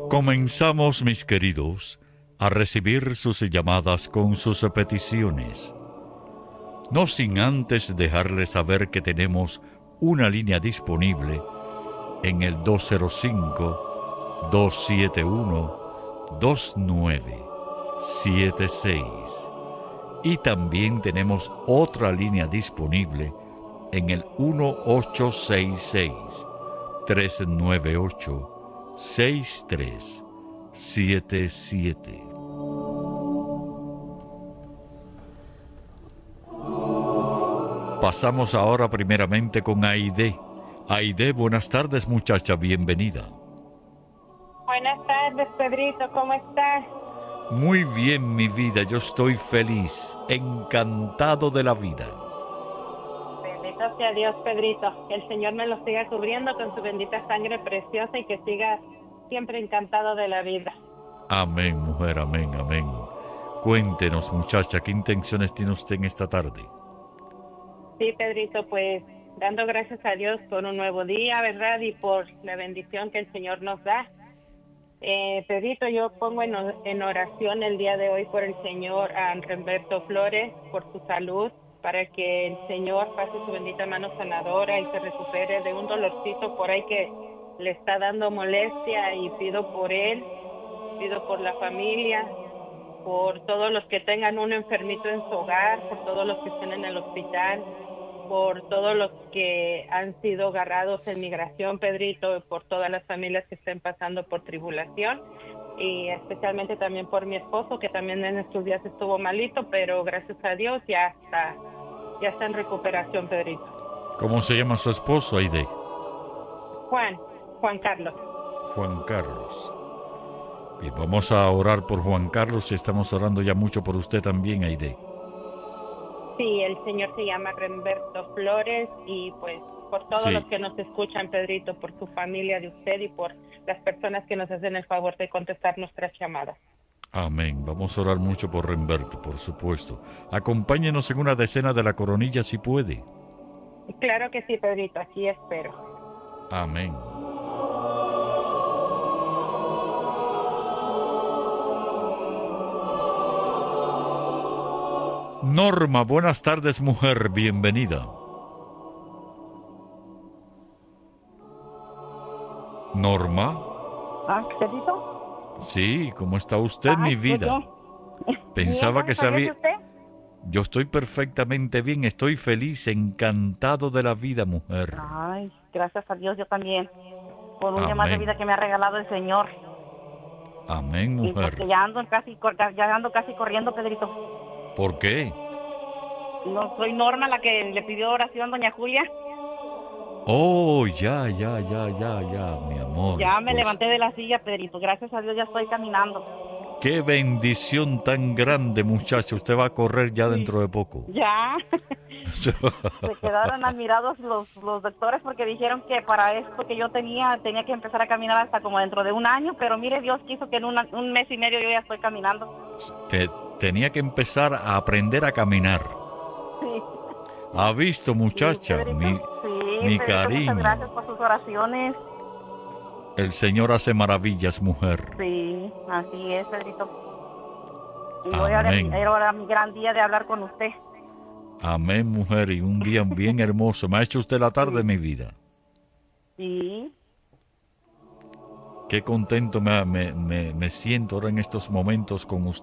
Comenzamos, mis queridos, a recibir sus llamadas con sus peticiones. No sin antes dejarles saber que tenemos una línea disponible en el 205-271-2976. Y también tenemos otra línea disponible en el 1866-398-6377. Pasamos ahora primeramente con Aide. Aide, buenas tardes, muchacha, bienvenida. Buenas tardes, Pedrito, ¿cómo estás? Muy bien, mi vida, yo estoy feliz, encantado de la vida. Bendito sea Dios, Pedrito, que el Señor me lo siga cubriendo con su bendita sangre preciosa y que siga siempre encantado de la vida. Amén, mujer, amén, amén. Cuéntenos, muchacha, ¿qué intenciones tiene usted en esta tarde? Sí, Pedrito, pues dando gracias a Dios por un nuevo día, ¿verdad? Y por la bendición que el Señor nos da. Pedrito, yo pongo en oración el día de hoy por el señor Remberto Flores, por su salud, para que el Señor pase su bendita mano sanadora y se recupere de un dolorcito por ahí que le está dando molestia, y pido por él, pido por la familia, por todos los que tengan un enfermito en su hogar, por todos los que estén en el hospital, por todos los que han sido agarrados en migración, Pedrito, por todas las familias que estén pasando por tribulación, y especialmente también por mi esposo, que también en estos días estuvo malito, pero gracias a Dios ya está en recuperación, Pedrito. ¿Cómo se llama su esposo, Aide? Juan Carlos. Juan Carlos. Bien, vamos a orar por Juan Carlos y estamos orando ya mucho por usted también, Aide. Sí, el señor se llama Remberto Flores, y pues por todos los que nos escuchan, Pedrito, por su familia de usted y por las personas que nos hacen el favor de contestar nuestras llamadas. Amén. Vamos a orar mucho por Remberto, por supuesto. Acompáñenos en una decena de la coronilla si puede. Claro que sí, Pedrito, aquí espero. Amén. Norma, buenas tardes, mujer, bienvenida. Norma. ¿Pedrito? Sí, ¿cómo está usted, mi vida? Pensaba que sabía. Yo estoy perfectamente bien, estoy feliz, encantado de la vida, mujer. Ay, gracias a Dios, yo también, por un día más de vida que me ha regalado el Señor. Amén, mujer. Porque ya ando casi corriendo, Pedrito. ¿Por qué? No soy Norma la que le pidió oración, doña Julia. Oh, ya, mi amor. Ya me levanté de la silla, Pedrito. Gracias a Dios ya estoy caminando. Qué bendición tan grande, muchacho. Usted va a correr ya dentro de poco. Ya. Se quedaron admirados los doctores porque dijeron que para esto que yo tenía que empezar a caminar hasta como dentro de un año, pero mire, Dios quiso que en un mes y medio yo ya estoy caminando. Tenía que empezar a aprender a caminar. Sí. ¿Ha visto, muchacha? Sí, mi cariño. Muchas gracias por sus oraciones. El Señor hace maravillas, mujer. Sí, así es, Pedrito. Y hoy era mi gran día de hablar con usted. Amén, mujer, y un día bien hermoso. Me ha hecho usted la tarde, mi vida. Sí. Qué contento me siento ahora en estos momentos con usted.